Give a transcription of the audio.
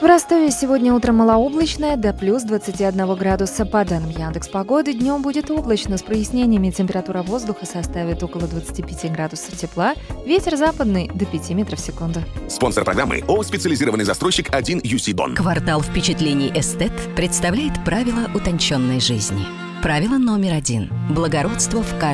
В Ростове сегодня утром малооблачно, до плюс 21 градуса. По данным Яндекс.Погоды, днем будет облачно с прояснениями. Температура воздуха составит около 25 градусов тепла. Ветер западный до 5 метров в секунду. Спонсор программы ООО «Специализированный застройщик 1 UC Дон». Квартал впечатлений «Эстет» представляет правила утонченной жизни. Правило номер 1. Благородство в каждом